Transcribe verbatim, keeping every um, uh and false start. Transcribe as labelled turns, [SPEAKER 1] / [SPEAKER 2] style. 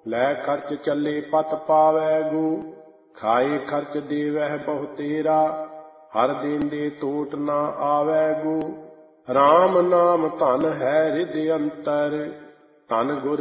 [SPEAKER 1] ਲੈ ਖਰਚ ਚੱਲੇ ਪਤ ਪਾਵੈ ਗੋ, ਖਾਏ ਖਰਚ ਦੇਵਹਿ ਬਹੁ ਤੇਰਾ, ਹਰ ਦੇਂਦੇ ਟੋਟ ਨਾ ਆਵੈ ਗੋ। ਰਾਮ ਨਾਮ ਧਨ ਹੈ ਹਿਰਦਿ ਅੰਤਰ, ਧਨ ਗੁਰ